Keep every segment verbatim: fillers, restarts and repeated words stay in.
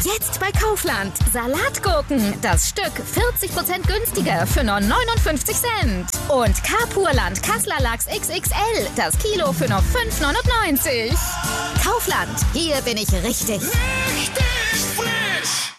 Jetzt bei Kaufland. Salatgurken. Das Stück vierzig Prozent günstiger für nur neunundfünfzig Cent. Und Carpurland Kasseler Lachs X X L. Das Kilo für nur fünf neunundneunzig. Kaufland. Hier bin ich richtig. Richtig frisch.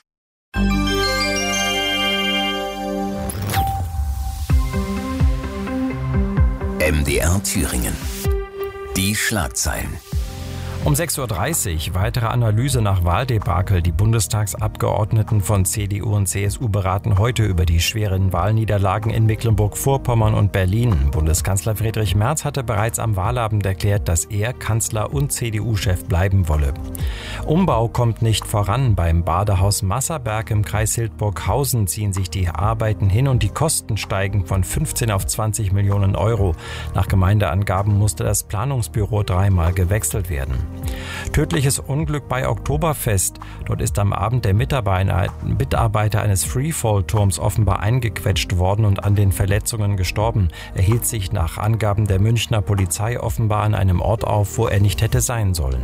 M D R Thüringen. Die Schlagzeilen. Um sechs Uhr dreißig weitere Analyse nach Wahldebakel. Die Bundestagsabgeordneten von C D U und C S U beraten heute über die schweren Wahlniederlagen in Mecklenburg-Vorpommern und Berlin. Bundeskanzler Friedrich Merz hatte bereits am Wahlabend erklärt, dass er Kanzler und C D U-Chef bleiben wolle. Umbau kommt nicht voran. Beim Badehaus Masserberg im Kreis Hildburghausen ziehen sich die Arbeiten hin und die Kosten steigen von fünfzehn auf zwanzig Millionen Euro. Nach Gemeindeangaben musste das Planungsbüro dreimal gewechselt werden. Tödliches Unglück bei Oktoberfest. Dort ist am Abend der Mitarbeiter eines Freefall-Turms offenbar eingequetscht worden und an den Verletzungen gestorben. Er hielt sich nach Angaben der Münchner Polizei offenbar an einem Ort auf, wo er nicht hätte sein sollen.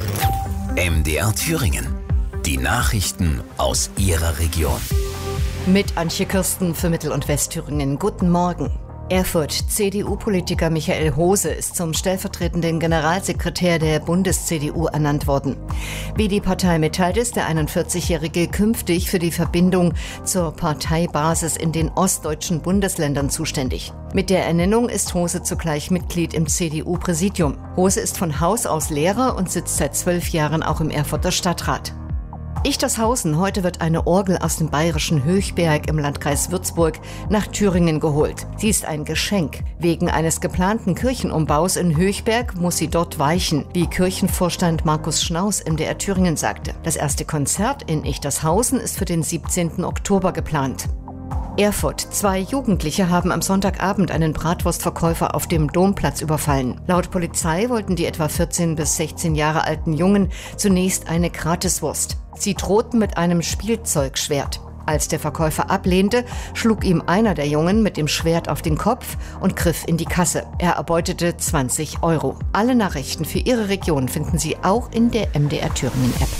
M D R Thüringen. Die Nachrichten aus Ihrer Region. Mit Antje Kirsten für Mittel- und Westthüringen. Guten Morgen. Erfurt. C D U-Politiker Michael Hose ist zum stellvertretenden Generalsekretär der Bundes-C D U ernannt worden. Wie die Partei mitteilt, ist der einundvierzigjährige künftig für die Verbindung zur Parteibasis in den ostdeutschen Bundesländern zuständig. Mit der Ernennung ist Hose zugleich Mitglied im C D U-Präsidium. Hose ist von Haus aus Lehrer und sitzt seit zwölf Jahren auch im Erfurter Stadtrat. Ichtershausen. Heute wird eine Orgel aus dem bayerischen Höchberg im Landkreis Würzburg nach Thüringen geholt. Sie ist ein Geschenk. Wegen eines geplanten Kirchenumbaus in Höchberg muss sie dort weichen, wie Kirchenvorstand Markus Schnaus M D R Thüringen sagte. Das erste Konzert in Ichtershausen ist für den siebzehnten Oktober geplant. Erfurt. Zwei Jugendliche haben am Sonntagabend einen Bratwurstverkäufer auf dem Domplatz überfallen. Laut Polizei wollten die etwa vierzehn bis sechzehn Jahre alten Jungen zunächst eine Gratiswurst. Sie drohten mit einem Spielzeugschwert. Als der Verkäufer ablehnte, schlug ihm einer der Jungen mit dem Schwert auf den Kopf und griff in die Kasse. Er erbeutete zwanzig Euro. Alle Nachrichten für Ihre Region finden Sie auch in der M D R Thüringen App.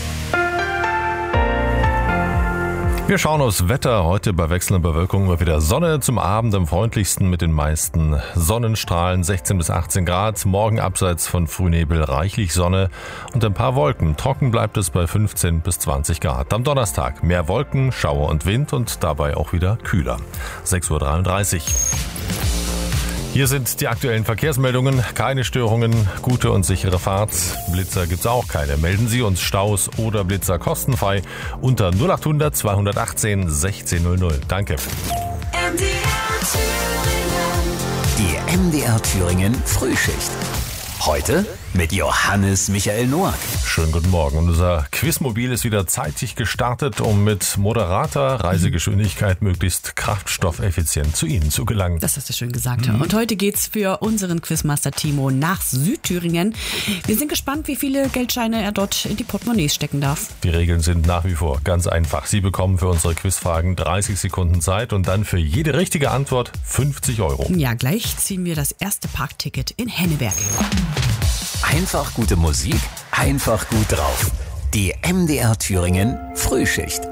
Wir schauen aufs Wetter. Heute bei wechselnder Bewölkung mal wieder Sonne, zum Abend am freundlichsten mit den meisten Sonnenstrahlen, sechzehn bis achtzehn Grad. Morgen abseits von Frühnebel reichlich Sonne und ein paar Wolken. Trocken bleibt es bei fünfzehn bis zwanzig Grad. Am Donnerstag mehr Wolken, Schauer und Wind und dabei auch wieder kühler. sechs Uhr dreiunddreißig. Hier sind die aktuellen Verkehrsmeldungen. Keine Störungen, gute und sichere Fahrt. Blitzer gibt's auch keine. Melden Sie uns Staus oder Blitzer kostenfrei unter null achthundert zweihundertachtzehn sechzehn null null. Danke. M D R Thüringen. Die M D R Thüringen Frühschicht. Heute mit Johannes Michael Noack. Schönen guten Morgen. Und unser Quizmobil ist wieder zeitig gestartet, um mit moderater Reisegeschwindigkeit möglichst kraftstoffeffizient zu Ihnen zu gelangen. Das hast du schön gesagt. Mhm. Und heute geht's für unseren Quizmaster Timo nach Südthüringen. Wir sind gespannt, wie viele Geldscheine er dort in die Portemonnaies stecken darf. Die Regeln sind nach wie vor ganz einfach. Sie bekommen für unsere Quizfragen dreißig Sekunden Zeit und dann für jede richtige Antwort fünfzig Euro. Ja, gleich ziehen wir das erste Parkticket in Henneberg. Einfach gute Musik, einfach gut drauf. Die M D R Thüringen Frühschicht.